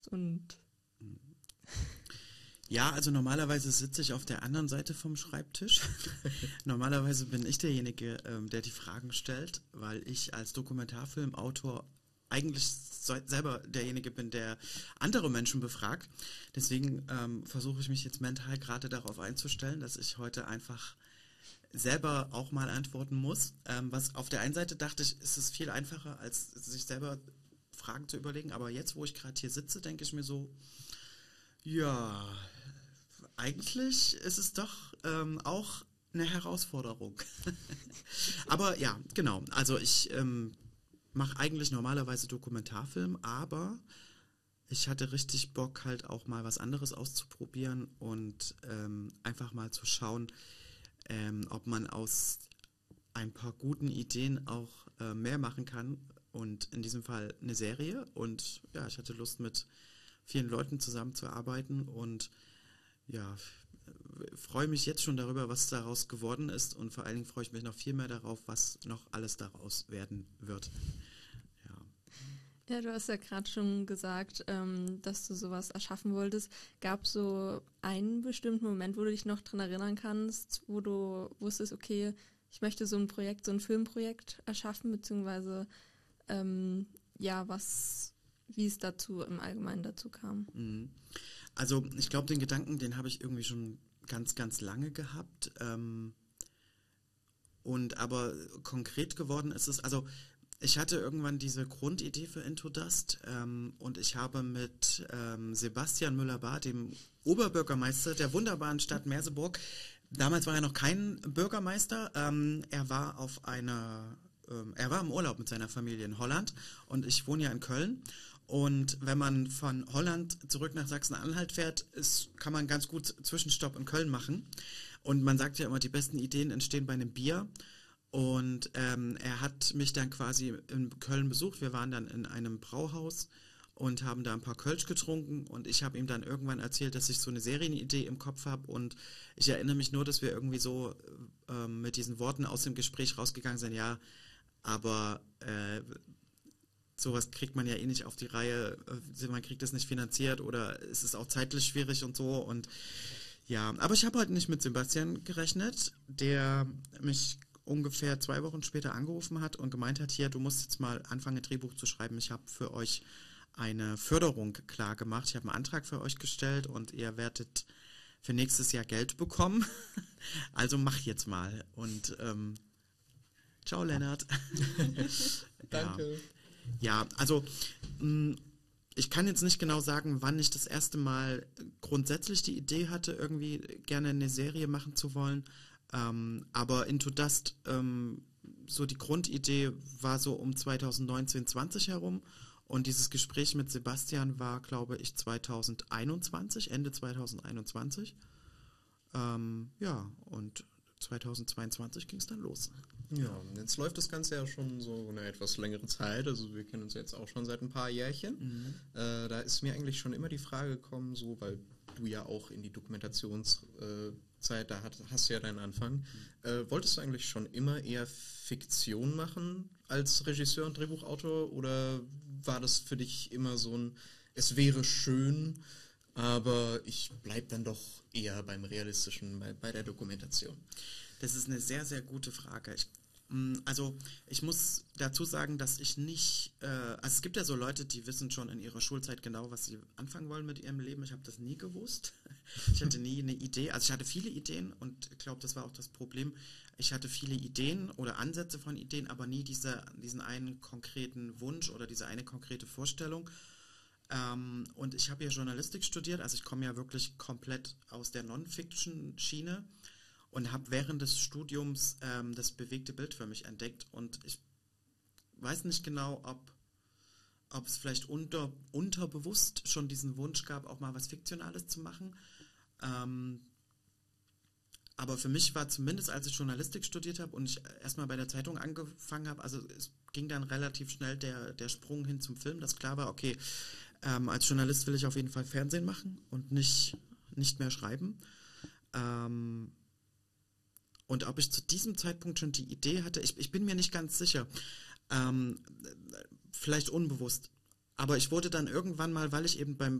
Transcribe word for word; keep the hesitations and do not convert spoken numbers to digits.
Und ja, also normalerweise sitze ich auf der anderen Seite vom Schreibtisch. Normalerweise bin ich derjenige, ähm, der die Fragen stellt, weil ich als Dokumentarfilmautor eigentlich so, selber derjenige bin, der andere Menschen befragt. Deswegen ähm, versuche ich mich jetzt mental gerade darauf einzustellen, dass ich heute einfach selber auch mal antworten muss. Ähm, was auf der einen Seite dachte ich, ist es viel einfacher, als sich selber Fragen zu überlegen. Aber jetzt, wo ich gerade hier sitze, denke ich mir so, ja, eigentlich ist es doch ähm, auch eine Herausforderung. Aber ja, genau. Also ich ähm, mache eigentlich normalerweise Dokumentarfilm, aber ich hatte richtig Bock, halt auch mal was anderes auszuprobieren und ähm, einfach mal zu schauen, ähm, ob man aus ein paar guten Ideen auch äh, mehr machen kann. Und in diesem Fall eine Serie. Und ja, ich hatte Lust, mit vielen Leuten zusammenzuarbeiten und ja, freue mich jetzt schon darüber, was daraus geworden ist und vor allen Dingen freue ich mich noch viel mehr darauf, was noch alles daraus werden wird. Ja, ja, du hast ja gerade schon gesagt, ähm, dass du sowas erschaffen wolltest. Gab es so einen bestimmten Moment, wo du dich noch dran erinnern kannst, wo du wusstest, okay, ich möchte so ein Projekt, so ein Filmprojekt erschaffen, beziehungsweise ähm, ja, was, wie es dazu im Allgemeinen dazu kam? Also ich glaube, den Gedanken, den habe ich irgendwie schon ganz, ganz lange gehabt. Ähm, und aber konkret geworden ist es, also ich hatte irgendwann diese Grundidee für Into Dust ähm, und ich habe mit ähm, Sebastian Müller-Barth, dem Oberbürgermeister der wunderbaren Stadt Merseburg, damals war er noch kein Bürgermeister, ähm, er war auf einer, ähm, er war im Urlaub mit seiner Familie in Holland und ich wohne ja in Köln. Und wenn man von Holland zurück nach Sachsen-Anhalt fährt, ist, kann man ganz gut Zwischenstopp in Köln machen. Und man sagt ja immer, die besten Ideen entstehen bei einem Bier. Und ähm, er hat mich dann quasi in Köln besucht. Wir waren dann in einem Brauhaus und haben da ein paar Kölsch getrunken. Und ich habe ihm dann irgendwann erzählt, dass ich so eine Serienidee im Kopf habe. Und ich erinnere mich nur, dass wir irgendwie so äh, mit diesen Worten aus dem Gespräch rausgegangen sind. Ja, aber äh, sowas kriegt man ja eh nicht auf die Reihe, man kriegt das nicht finanziert oder es ist auch zeitlich schwierig und so und ja, aber ich habe heute nicht mit Sebastian gerechnet, der mich ungefähr zwei Wochen später angerufen hat und gemeint hat, hier, du musst jetzt mal anfangen, ein Drehbuch zu schreiben, ich habe für euch eine Förderung klar gemacht, ich habe einen Antrag für euch gestellt und ihr werdet für nächstes Jahr Geld bekommen, also mach jetzt mal und ähm, ciao Lennart. Danke. Ja. Ja, also ich kann jetzt nicht genau sagen, wann ich das erste Mal grundsätzlich die Idee hatte, irgendwie gerne eine Serie machen zu wollen, ähm, aber Into Dust, ähm, so die Grundidee war so um zwanzig neunzehn zwanzig herum und dieses Gespräch mit Sebastian war, glaube ich, zwanzig einundzwanzig, Ende zwanzig einundzwanzig. Ähm, ja, und zwanzig zweiundzwanzig ging es dann los. Ja, jetzt läuft das Ganze ja schon so eine etwas längere Zeit, also wir kennen uns jetzt auch schon seit ein paar Jährchen. Mhm. Äh, da ist mir eigentlich schon immer die Frage gekommen, so, weil du ja auch in die Dokumentationszeit, da hat, hast du ja deinen Anfang, mhm. äh, wolltest du eigentlich schon immer eher Fiktion machen als Regisseur und Drehbuchautor oder war das für dich immer so ein, es wäre schön, aber ich bleibe dann doch eher beim Realistischen, bei, bei der Dokumentation? Das ist eine sehr, sehr gute Frage. Ich, also ich muss dazu sagen, dass ich nicht, äh, also es gibt ja so Leute, die wissen schon in ihrer Schulzeit genau, was sie anfangen wollen mit ihrem Leben. Ich habe das nie gewusst. Ich hatte nie eine Idee, also ich hatte viele Ideen und ich glaube, das war auch das Problem. Ich hatte viele Ideen oder Ansätze von Ideen, aber nie diese, diesen einen konkreten Wunsch oder diese eine konkrete Vorstellung. Ähm, und ich habe ja Journalistik studiert, also ich komme ja wirklich komplett aus der Non-Fiction-Schiene und habe während des Studiums ähm, das bewegte Bild für mich entdeckt und ich weiß nicht genau, ob, ob es vielleicht unter, unterbewusst schon diesen Wunsch gab, auch mal was Fiktionales zu machen. Ähm, aber für mich war zumindest, als ich Journalistik studiert habe und ich erstmal bei der Zeitung angefangen habe, also es ging dann relativ schnell der, der Sprung hin zum Film, dass klar war, okay, ähm, als Journalist will ich auf jeden Fall Fernsehen machen und nicht, nicht mehr schreiben. Ähm, und ob ich zu diesem Zeitpunkt schon die Idee hatte, ich, ich bin mir nicht ganz sicher, ähm, vielleicht unbewusst, aber ich wurde dann irgendwann mal, weil ich eben beim